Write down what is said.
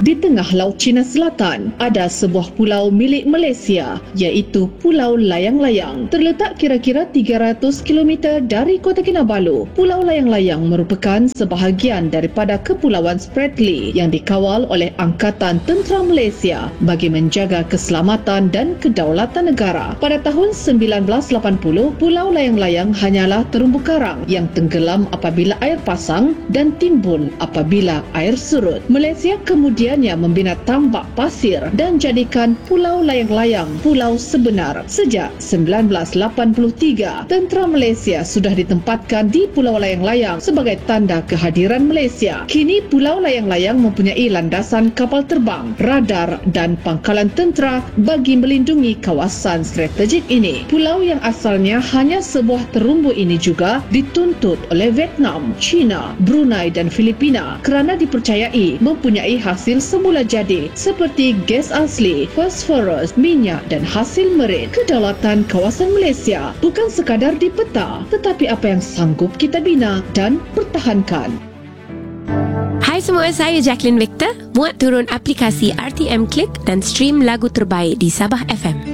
Di tengah Laut Cina Selatan, ada sebuah pulau milik Malaysia, iaitu Pulau Layang-Layang. Terletak kira-kira 300 km dari Kota Kinabalu. Pulau Layang-Layang merupakan sebahagian daripada Kepulauan Spratly yang dikawal oleh Angkatan Tentera Malaysia bagi menjaga keselamatan dan kedaulatan negara. Pada tahun 1980, Pulau Layang-Layang hanyalah terumbu karang yang tenggelam apabila air pasang dan timbun apabila air surut. Malaysia kemudiannya membina tambak pasir dan jadikan Pulau Layang-Layang pulau sebenar. Sejak 1983, tentera Malaysia sudah ditempatkan di Pulau Layang-Layang sebagai tanda kehadiran Malaysia. Kini Pulau Layang-Layang mempunyai landasan kapal terbang, radar dan pangkalan tentera bagi melindungi kawasan strategik ini. Pulau yang asalnya hanya sebuah terumbu ini juga dituntut oleh Vietnam, China, Brunei dan Filipina kerana dipercayai mempunyai hasil semula jadi seperti gas asli, fosforus, minyak dan hasil merit. Kedaulatan kawasan Malaysia bukan sekadar di peta, tetapi apa yang sanggup kita bina dan pertahankan. Hai semua, saya Jacqueline Victor. Muat turun aplikasi RTM Click dan stream lagu terbaik di Sabah FM.